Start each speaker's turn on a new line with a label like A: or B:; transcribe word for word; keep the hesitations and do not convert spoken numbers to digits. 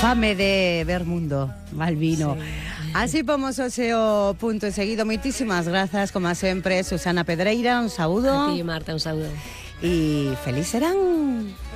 A: Fame de ver mundo, Malvino. Sí. Así pomos o seu punto e seguido. Moitísimas grazas, como sempre, Susana Pedreira, un saúdo.
B: A ti, Marta, un saúdo.
A: E feliz serán.